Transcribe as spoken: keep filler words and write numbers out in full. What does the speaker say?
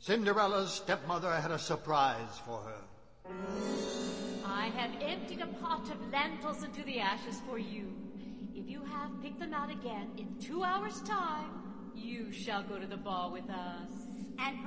Cinderella's stepmother had a surprise for her. I have emptied a pot of lentils into the ashes for you. If you have picked them out again in two hours' time, you shall go to the ball with us. And